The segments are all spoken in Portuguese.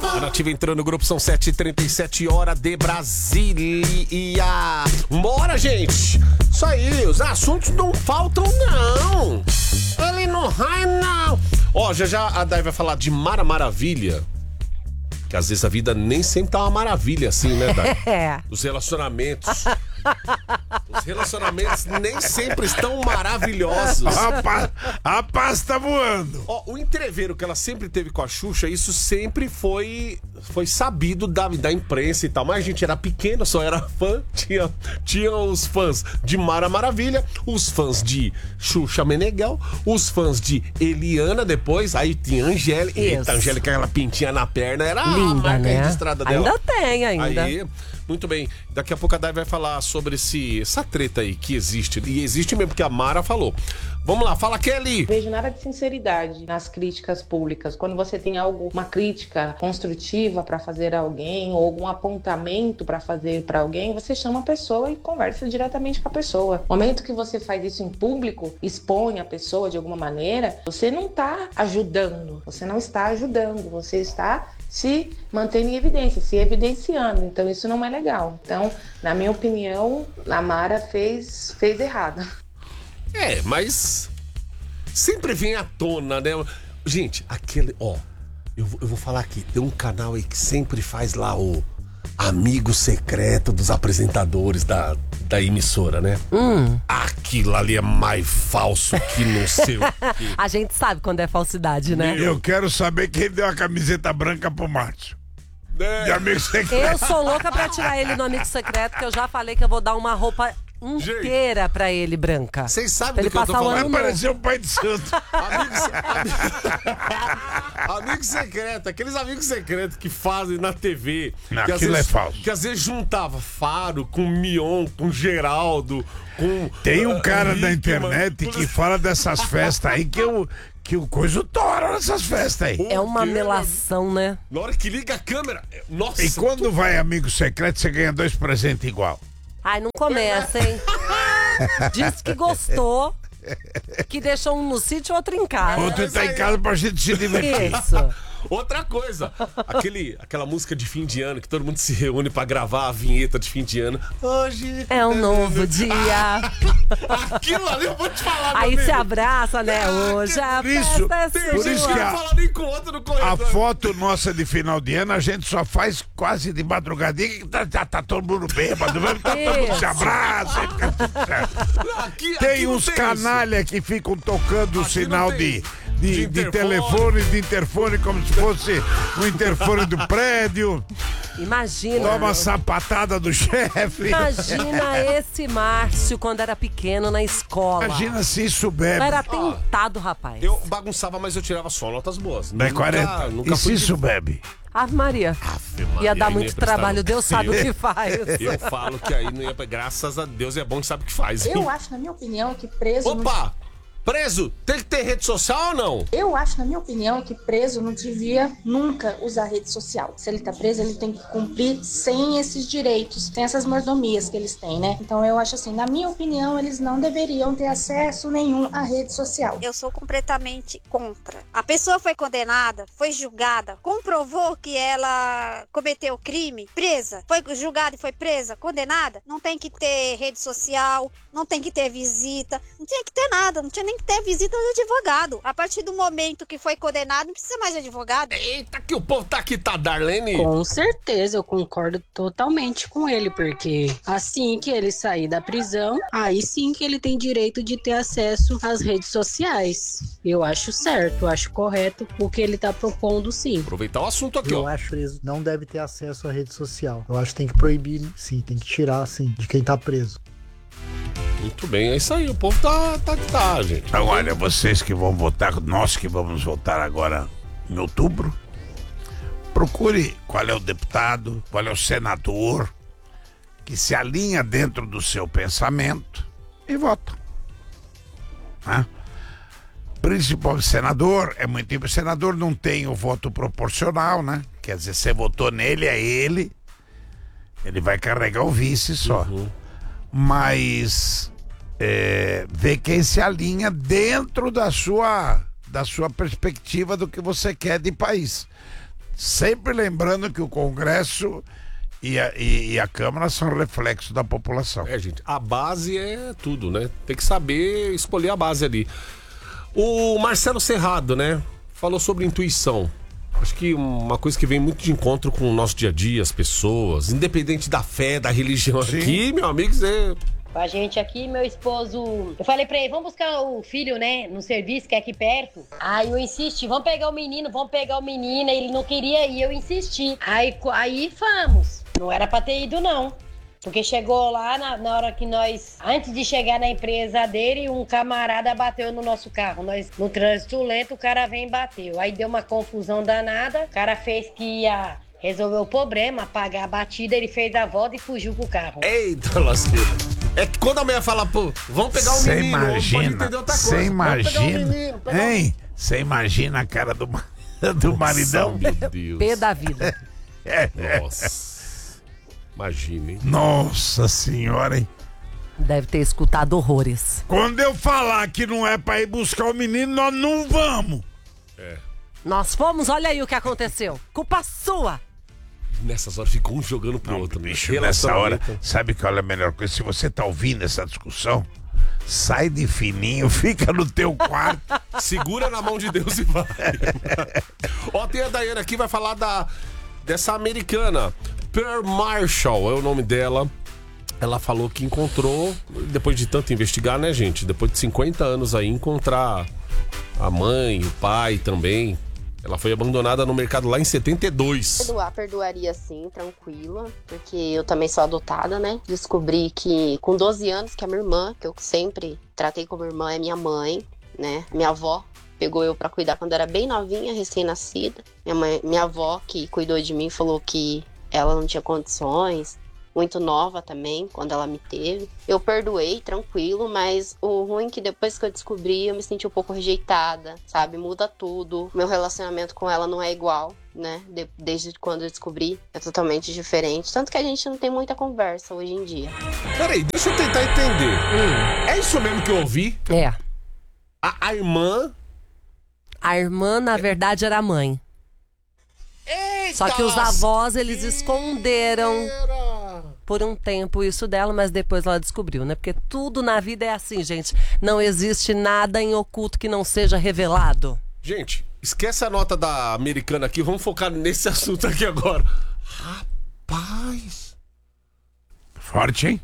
A Nativa entrando no grupo, são 7h37, hora de Brasília. Bora, gente! Isso aí, os assuntos não faltam, não. Ele não vai, não. Ó, já a Dai vai falar de Mara Maravilha. Que às vezes a vida nem sempre tá uma maravilha assim, né, Dai? Os relacionamentos. Os relacionamentos nem sempre estão maravilhosos. A paz tá voando. Ó, o entreveiro que ela sempre teve com a Xuxa, isso sempre foi sabido da imprensa e tal. Mas a gente era pequena, só era fã. Tinha os fãs de Mara Maravilha, os fãs de Xuxa Meneghel, os fãs de Eliana depois. Aí tinha Angélica. Eita, Angélica, aquela pintinha na perna, era linda, a marca registrada dela. Ainda tem, ainda. Aí, muito bem. Daqui a pouco a Dai vai falar sobre essa treta aí que existe. E existe mesmo, porque a Mara falou. Vamos lá, fala, Kelly. Vejo nada de sinceridade nas críticas públicas. Quando você tem uma crítica construtiva para fazer a alguém ou algum apontamento para fazer para alguém, você chama a pessoa e conversa diretamente com a pessoa. No momento que você faz isso em público, expõe a pessoa de alguma maneira, você não está ajudando. Você não está ajudando. Você está se mantendo em evidência, se evidenciando. Então isso não é legal. Então, na minha opinião, a Mara fez errado. Mas sempre vem à tona, né? Gente, eu vou falar aqui, tem um canal aí que sempre faz lá o amigo secreto dos apresentadores da emissora, né? Aquilo ali é mais falso que não sei o quê. A gente sabe quando é falsidade, né? Eu quero saber quem deu a camiseta branca pro Márcio. De amigo secreto. Eu sou louca pra tirar ele do amigo secreto, que eu já falei que eu vou dar uma roupa inteira pra ele, branca. Vocês sabem do que ele eu tô passar o falando? ano Vai novo. parecer o pai de santo. Amigo secreto, aqueles amigos secretos que fazem na TV. Não, que às aquilo vezes, é falso. Que às vezes juntava Faro com Mion, com Geraldo, com... Tem um cara da Hickman, internet que fala dessas festas aí que o coisa tora nessas festas aí. É uma melação, né? Na hora que liga a câmera, nossa. E quando vai amigo secreto, você ganha 2 presentes igual. Ai, não começa, hein? Disse que gostou, que deixou um no sítio e outro em casa. Outro tá em casa pra gente se divertir. Isso. Outra coisa, aquela música de fim de ano que todo mundo se reúne pra gravar a vinheta de fim de ano. Hoje é um novo dia. Aquilo ali eu vou te falar, meu Aí amigo. se abraça, né? Hoje a festa é por isso sua. que Não fala nem com o outro no corredor. A foto nossa de final de ano a gente só faz quase de madrugadinha que tá todo mundo bêbado, tá todo mundo se abraça. Tem uns canalha que ficam tocando o sinal de telefone, de interfone, como se fosse o interfone do prédio. Imagina. Toma a sapatada do chefe. Imagina esse Márcio quando era pequeno na escola. Imagina se isso bebe. Era tentado, rapaz. Eu bagunçava, mas eu tirava só notas boas. Não é 40? Nunca E se isso bebe? Ave Maria. Ia dar muito trabalho, Deus sabe o que faz. Eu falo que aí não ia... Graças a Deus é bom que sabe o que faz. Eu acho, na minha opinião, que preso... Opa! Preso, tem que ter rede social ou não? Eu acho, na minha opinião, que preso não devia nunca usar rede social. Se ele tá preso, ele tem que cumprir sem esses direitos, sem essas mordomias que eles têm, né? Então eu acho assim, na minha opinião, eles não deveriam ter acesso nenhum à rede social. Eu sou completamente contra. A pessoa foi condenada, foi julgada, comprovou que ela cometeu crime, presa, foi julgada e foi presa, condenada, não tem que ter rede social, não tem que ter visita, não tinha que ter nada, não tinha nem que ter visita de advogado. A partir do momento que foi condenado, não precisa mais de advogado. Eita, que o povo tá aqui, tá, Darlene? Com certeza, eu concordo totalmente com ele, porque assim que ele sair da prisão, aí sim que ele tem direito de ter acesso às redes sociais. Eu acho certo, eu acho correto o que ele tá propondo, sim. Aproveitar o assunto aqui, Eu acho que preso não deve ter acesso à rede social. Eu acho que tem que proibir, sim, tem que tirar, sim, de quem tá preso. Muito bem, é isso aí, o povo tá, gente. Então, olha, vocês que vão votar, nós que vamos votar agora em outubro, procure qual é o deputado, qual é o senador que se alinha dentro do seu pensamento e vota. Né? Principalmente senador, é muito importante. O senador não tem o voto proporcional, né? Quer dizer, você votou nele, é ele vai carregar o vice só. Mas ver quem se alinha dentro da sua perspectiva do que você quer de país. Sempre lembrando que o Congresso e a Câmara são reflexos da população. Gente, a base é tudo, né? Tem que saber escolher a base ali. O Marcelo Serrado, né? Falou sobre intuição. Acho que uma coisa que vem muito de encontro com o nosso dia a dia, as pessoas, independente da fé, da religião. Sim. Aqui, meu amigo, você... A gente aqui, meu esposo... Eu falei pra ele, vamos buscar o filho, né, no serviço, que é aqui perto. Aí eu insisti, vamos pegar o menino. Ele não queria ir, eu insisti. Aí fomos. Não era pra ter ido, não. Porque chegou lá, na hora que nós... Antes de chegar na empresa dele, um camarada bateu no nosso carro. Nós, no trânsito lento, o cara vem e bateu. Aí deu uma confusão danada. O cara fez que ia resolver o problema, apagar a batida. Ele fez a volta e fugiu com o carro. Eita, lasqueira. É que quando a mulher fala, pô, vamos pegar o menino, pode entender outra coisa. Você imagina, hein? Você imagina a cara do maridão? Meu Deus. P da vida. Nossa. Imagina, hein? Nossa senhora, hein? Deve ter escutado horrores. Quando eu falar que não é pra ir buscar o menino, nós não vamos. Nós fomos, olha aí o que aconteceu. Culpa sua. Nessas horas ficou um jogando pro outro. Bicho, nessa hora, sabe que olha a melhor coisa? Se você tá ouvindo essa discussão, sai de fininho, fica no teu quarto. Segura na mão de Deus e vai. Ó, tem a Daiane aqui, vai falar dessa americana. Per Marshall é o nome dela. Ela falou que encontrou, depois de tanto investigar, né, gente? Depois de 50 anos aí, encontrar a mãe, o pai também. Ela foi abandonada no mercado lá em 72. Perdoaria sim, tranquila. Porque eu também sou adotada, né? Descobri que com 12 anos, que a minha irmã, que eu sempre tratei como irmã, é minha mãe, né? Minha avó pegou eu pra cuidar quando eu era bem novinha, recém-nascida. Minha avó, que cuidou de mim, falou que ela não tinha condições. Muito nova também, quando ela me teve. Eu perdoei, tranquilo, mas o ruim é que depois que eu descobri, eu me senti um pouco rejeitada, sabe? Muda tudo. Meu relacionamento com ela não é igual, né? Desde quando eu descobri, é totalmente diferente. Tanto que a gente não tem muita conversa hoje em dia. Peraí, deixa eu tentar entender. É isso mesmo que eu ouvi? É. A irmã... A irmã, na verdade, era a mãe. Eita, só que os avós, eles esconderam por um tempo isso dela, mas depois ela descobriu, né? Porque tudo na vida é assim, gente. Não existe nada em oculto que não seja revelado. Gente, esquece a nota da americana aqui, vamos focar nesse assunto aqui agora. Rapaz. Forte, hein?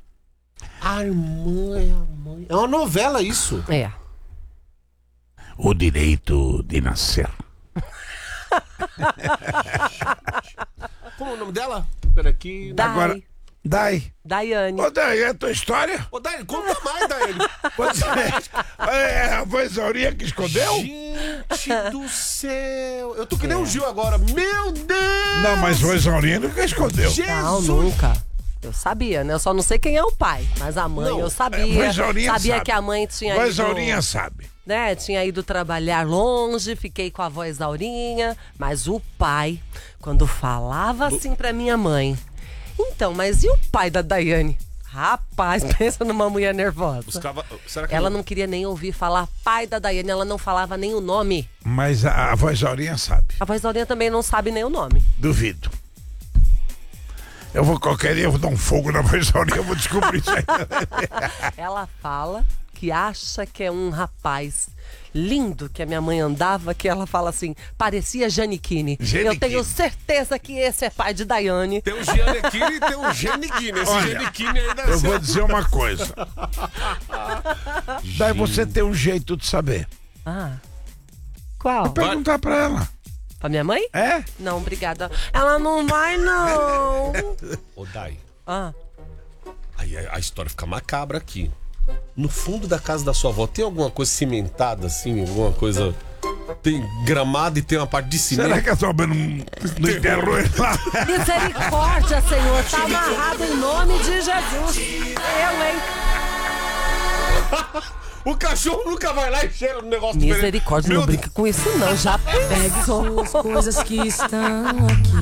A irmã é a mãe. É uma novela isso. É. O direito de nascer. Como é o nome dela? Pera aqui. Agora, Daiane. Ô, Daiane, é a tua história? Ô, Daiane, conta mais, Daiane. É a vozaurinha que escondeu? Gente do céu. Eu tô que nem o Gil agora. Meu Deus. Não, mas vozaurinha nunca escondeu. Não, nunca. Eu sabia, né? Eu só não sei quem é o pai. Mas a mãe eu sabia. Sabia sabe. que a mãe tinha Vozaurinha sabe. Né? Tinha ido trabalhar longe, fiquei com a voz Aurinha, mas o pai, quando falava assim pra minha mãe, então, mas e o pai da Daiane? Rapaz, pensa numa mulher nervosa. Será que ela não queria nem ouvir falar pai da Daiane, ela não falava nem o nome. Mas a vozaurinha sabe. A voz Aurinha também não sabe nem o nome. Duvido. Eu vou qualquer dia, eu vou dar um fogo na vozaurinha, eu vou descobrir isso aí. Ela fala que acha que é um rapaz lindo que a minha mãe andava, que ela fala assim, parecia Giannichini. Eu tenho certeza que esse é pai de Daiane. Tem o Giannichini e tem o Giannichini. Esse Giannichini aí deve eu vou dizer uma coisa. Daí você tem um jeito de saber. Qual? Vou perguntar pra ela. Pra minha mãe? É? Não, obrigada. Ela não vai, não. Ô, Dai. Aí a história fica macabra aqui. No fundo da casa da sua avó, tem alguma coisa cimentada, assim? Alguma coisa... Tem gramado e tem uma parte de cimento? Será que a sua mãe não enterrou ele lá? Misericórdia, Senhor. Tá amarrado em nome de Jesus. Eu, hein? O cachorro nunca vai lá e cheira no negócio. Misericórdia, não brinca com isso não. Já pegue suas coisas que estão aqui.